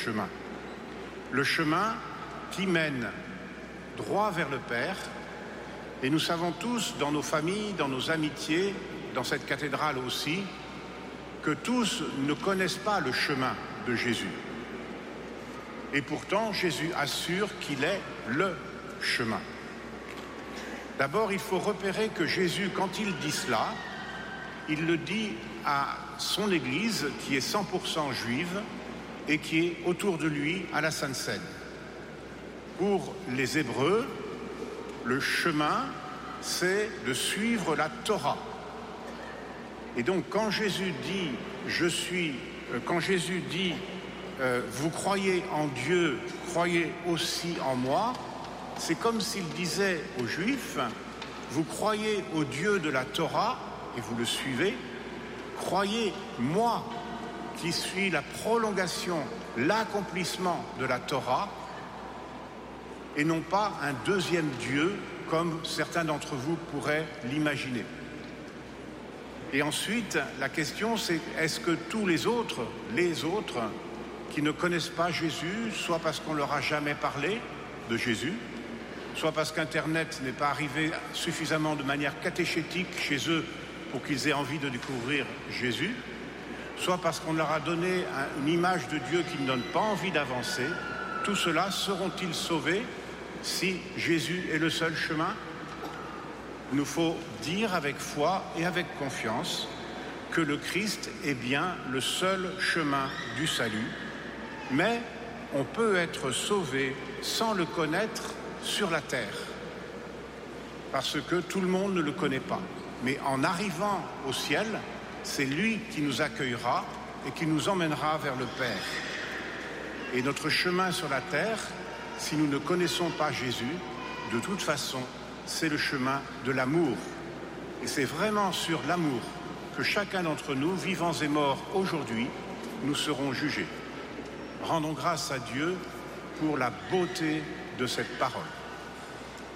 chemin. Le chemin qui mène droit vers le Père. Et nous savons tous, dans nos familles, dans nos amitiés, dans cette cathédrale aussi, que tous ne connaissent pas le chemin de Jésus. Et pourtant, Jésus assure qu'il est le chemin. D'abord, il faut repérer que Jésus, quand il dit cela, il le dit à son Église, qui est 100% juive, et qui est autour de lui à la Sainte Seine. Pour les Hébreux, le chemin, c'est de suivre la Torah. Et donc, quand Jésus dit vous croyez en Dieu, croyez aussi en moi, c'est comme s'il disait aux Juifs, vous croyez au Dieu de la Torah et vous le suivez, croyez moi qui suis la prolongation, l'accomplissement de la Torah, et non pas un deuxième Dieu comme certains d'entre vous pourraient l'imaginer. Et ensuite, la question c'est, est-ce que tous les autres qui ne connaissent pas Jésus, soit parce qu'on leur a jamais parlé de Jésus, soit parce qu'Internet n'est pas arrivé suffisamment de manière catéchétique chez eux pour qu'ils aient envie de découvrir Jésus, soit parce qu'on leur a donné une image de Dieu qui ne donne pas envie d'avancer, tout cela seront-ils sauvés si Jésus est le seul chemin ? Il nous faut dire avec foi et avec confiance que le Christ est bien le seul chemin du salut, mais on peut être sauvé sans le connaître sur la terre, parce que tout le monde ne le connaît pas. Mais en arrivant au ciel, c'est lui qui nous accueillera et qui nous emmènera vers le Père. Et notre chemin sur la terre, si nous ne connaissons pas Jésus, de toute façon, c'est le chemin de l'amour. Et c'est vraiment sur l'amour que chacun d'entre nous, vivants et morts aujourd'hui, nous serons jugés. Rendons grâce à Dieu pour la beauté de cette parole.